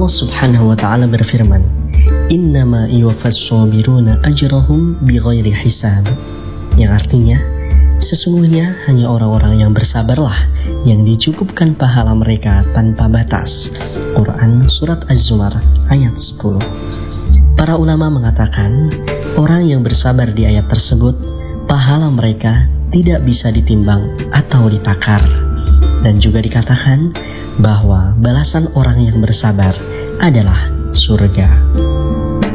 Allah Subhanahu wa taala berfirman, "Innama yuwaffas sabiruna ajrahum bighairi hisab." Yang artinya, sesungguhnya hanya orang-orang yang bersabarlah yang dicukupkan pahala mereka tanpa batas. Quran Surat Az-Zumar ayat 10. Para ulama mengatakan, orang yang bersabar di ayat tersebut, pahala mereka tidak bisa ditimbang atau ditakar. Dan juga dikatakan bahwa balasan orang yang bersabar adalah surga.